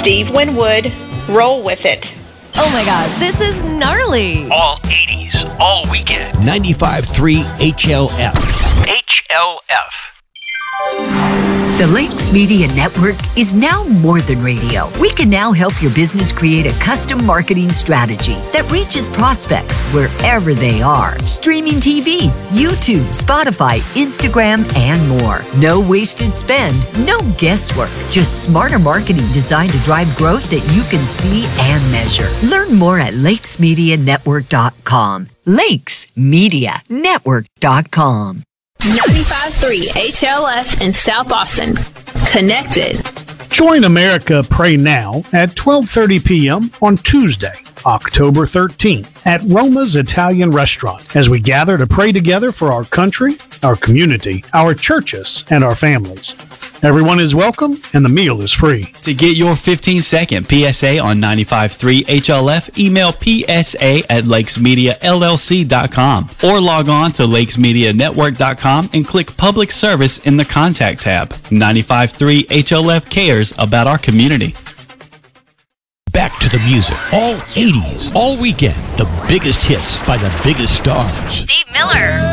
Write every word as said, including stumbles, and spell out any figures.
Steve Winwood. Roll with it. Oh my God, this is gnarly. All eighties, all weekend. ninety-five point three H L F. H L F. The Lakes Media Network is now more than radio. We can now help your business create a custom marketing strategy that reaches prospects wherever they are. Streaming T V, YouTube, Spotify, Instagram, and more. No wasted spend, no guesswork. Just smarter marketing designed to drive growth that you can see and measure. Learn more at lakes media network dot com. lakes media network dot com. ninety-five point three H L F in South Austin. Connected. Join America Pray Now at twelve thirty p.m. on Tuesday, October thirteenth at Roma's Italian Restaurant as we gather to pray together for our country, our community, our churches, and our families. Everyone is welcome, and the meal is free. To get your fifteen-second P S A on ninety-five point three H L F, email P S A at lakes media L L C dot com or log on to lakes media network dot com and click Public Service in the Contact tab. ninety-five point three H L F cares about our community. Back to the music. All eighties, all weekend. The biggest hits by the biggest stars. Steve Miller.